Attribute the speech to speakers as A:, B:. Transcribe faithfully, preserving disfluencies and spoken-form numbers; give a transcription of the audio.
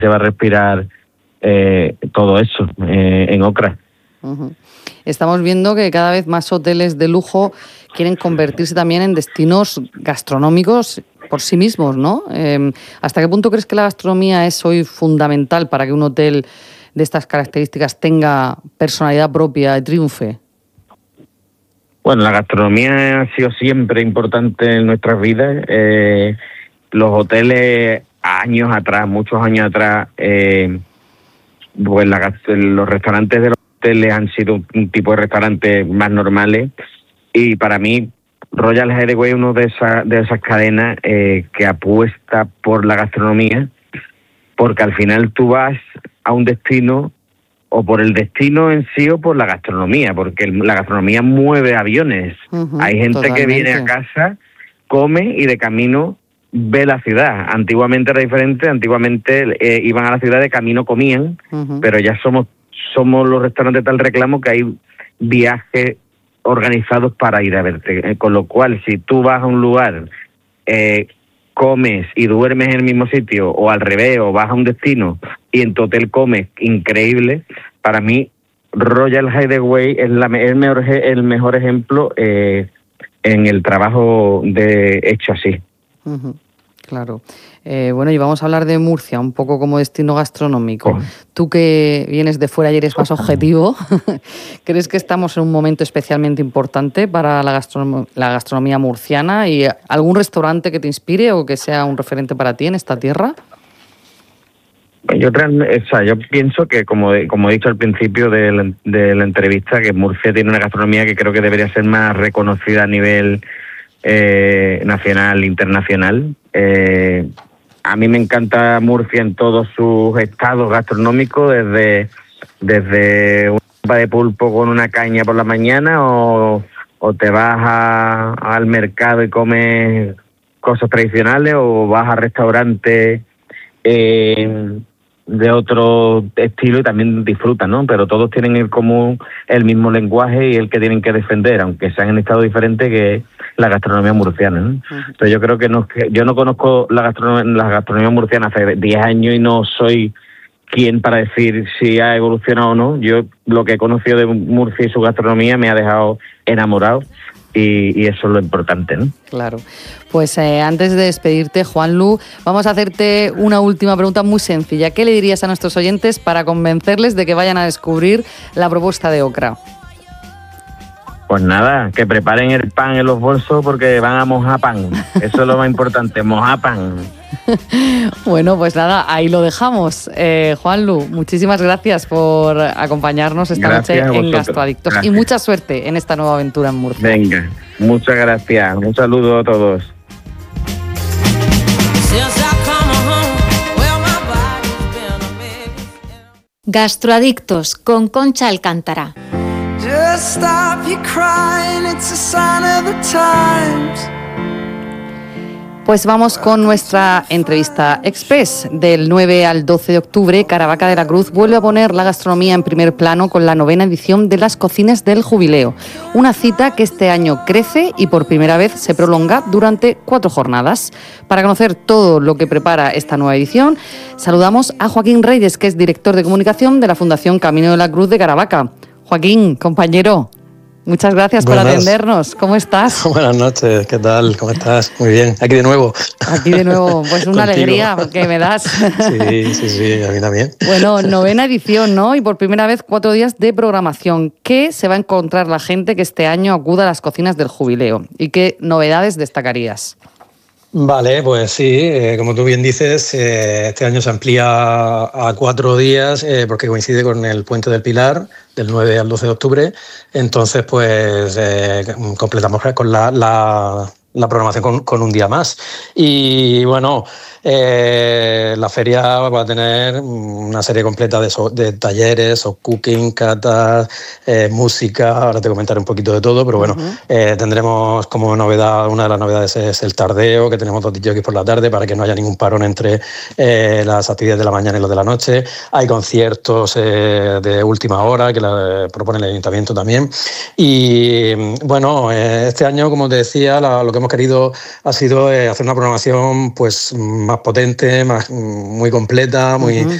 A: va a respirar eh, todo eso eh, en Ocra.
B: Uh-huh. Estamos viendo que cada vez más hoteles de lujo quieren convertirse también en destinos gastronómicos por sí mismos, ¿no? Eh, ¿Hasta qué punto crees que la gastronomía es hoy fundamental para que un hotel de estas características tenga personalidad propia y triunfe?
A: Bueno, la gastronomía ha sido siempre importante en nuestras vidas. Eh, los hoteles, años atrás, muchos años atrás, eh, pues la, los restaurantes de los hoteles han sido un, un tipo de restaurantes más normales, y para mí Royal Hideaway es una de esas de esas cadenas eh, que apuesta por la gastronomía, porque al final tú vas a un destino o por el destino en sí o por la gastronomía, porque el, la gastronomía mueve aviones. Uh-huh, Hay gente totalmente. Que viene a casa, come y de camino ve la ciudad. Antiguamente era diferente, antiguamente eh, iban a la ciudad, de camino comían, uh-huh. pero ya somos somos los restaurantes tal reclamo que hay viajes organizados para ir a verte, eh, con lo cual si tú vas a un lugar, eh, comes y duermes en el mismo sitio, o al revés, o vas a un destino y en tu hotel comes increíble, para mí Royal Hideaway es la, el, mejor, el mejor ejemplo eh, en el trabajo de hecho así.
B: Uh-huh. Claro. Eh, bueno, y vamos a hablar de Murcia, un poco como destino gastronómico. Oh. Tú que vienes de fuera y eres más objetivo, ¿crees que estamos en un momento especialmente importante para la, gastronom- la gastronomía murciana? ¿Y algún restaurante que te inspire o que sea un referente para ti en esta tierra?
A: Yo, o sea, yo pienso que, como, como he dicho al principio de la, de la entrevista, que Murcia tiene una gastronomía que creo que debería ser más reconocida a nivel eh, nacional, internacional. Eh, a mí me encanta Murcia en todos sus estados gastronómicos, desde, desde una sopa de pulpo con una caña por la mañana, o, o te vas a, al mercado y comes cosas tradicionales, o vas a restaurantes eh, de otro estilo y también disfrutan, ¿no? Pero todos tienen en común el mismo lenguaje y el que tienen que defender, aunque sean en estados diferentes, que es la gastronomía murciana, ¿no? Uh-huh. Entonces yo creo que no, yo no conozco la gastronomía, la gastronomía murciana hace diez años y no soy quien para decir si ha evolucionado o no. Yo lo que he conocido de Murcia y su gastronomía me ha dejado enamorado. Y, y eso es lo importante, ¿no?
B: Claro. Pues eh, antes de despedirte, Juanlu, vamos a hacerte una última pregunta muy sencilla. ¿Qué le dirías a nuestros oyentes para convencerles de que vayan a descubrir la propuesta de Ocra?
A: Pues nada, que preparen el pan en los bolsos porque van a mojar pan. Eso es lo más importante, mojar pan.
B: Bueno, pues nada, ahí lo dejamos. Eh, Juanlu, muchísimas gracias por acompañarnos esta
A: gracias
B: noche en Gastroadictos. Gracias. Y mucha suerte en esta nueva aventura en Murcia.
A: Venga, muchas gracias. Un saludo a todos.
C: Gastroadictos con Concha Alcántara.
B: Just stop your crying, it's a sign of the times. Pues vamos con nuestra entrevista express. Del nueve al doce de octubre, Caravaca de la Cruz vuelve a poner la gastronomía en primer plano con la novena edición de las Cocinas del Jubileo. Una cita que este año crece y por primera vez se prolonga durante cuatro jornadas. Para conocer todo lo que prepara esta nueva edición, saludamos a Joaquín Reyes, que es director de comunicación de la Fundación Camino de la Cruz de Caravaca. Joaquín, compañero, muchas gracias Buenas. por atendernos. ¿Cómo estás?
D: Buenas noches, ¿qué tal? ¿Cómo estás? Muy bien, aquí de nuevo.
B: Aquí de nuevo, pues una alegría que me das.
D: Sí, sí, sí, a mí también.
B: Bueno, novena edición, ¿no? Y por primera vez cuatro días de programación. ¿Qué se va a encontrar la gente que este año acuda a las Cocinas del Jubileo? ¿Y qué novedades destacarías?
D: Vale, pues sí, eh, como tú bien dices, eh, este año se amplía a cuatro días eh, porque coincide con el Puente del Pilar, del nueve al doce de octubre. Entonces, pues eh, completamos con la, la, la programación con, con un día más. Y bueno, eh, la feria va a tener una serie completa de, so, de talleres, o cooking, catas, eh, música. Ahora te comentaré un poquito de todo, pero bueno, uh-huh. eh, tendremos como novedad, una de las novedades es el tardeo, que tenemos dos D Js por la tarde para que no haya ningún parón entre eh, las actividades de la mañana y las de la noche. Hay conciertos eh, de última hora que la, propone el Ayuntamiento también. Y bueno, eh, este año, como te decía, la, lo que hemos querido ha sido eh, hacer una programación pues más más potente, más muy completa, muy, uh-huh.